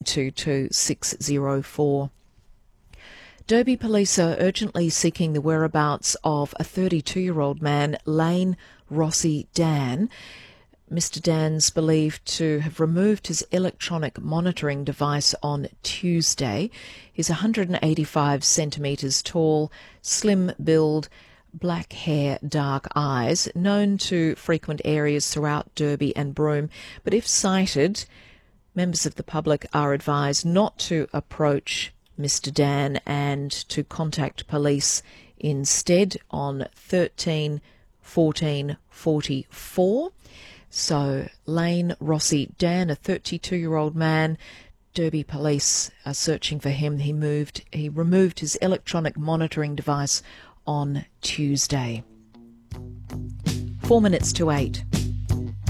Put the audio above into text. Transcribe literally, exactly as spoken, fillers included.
two two six zero four. Derby police are urgently seeking the whereabouts of a thirty-two-year-old man, Lane Rossi Dan. Mister Dan's believed to have removed his electronic monitoring device on Tuesday. He's one hundred eighty-five centimetres tall, slim build, black hair, dark eyes, known to frequent areas throughout Derby and Broome. But if sighted, members of the public are advised not to approach Mister Dan and to contact police instead on thirteen fourteen forty-four. So Lane Rossi Dan, a thirty-two-year-old man, Derby police are searching for him. He moved, he removed his electronic monitoring device on Tuesday. Four minutes to eight.